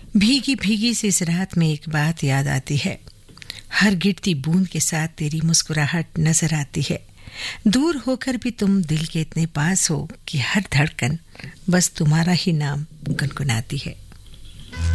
भीगी भीगी सी इस रात में एक बात याद आती है, हर गिरती बूंद के साथ तेरी मुस्कुराहट नजर आती है। दूर होकर भी तुम दिल के इतने पास हो कि हर धड़कन बस तुम्हारा ही नाम गुनगुनाती है।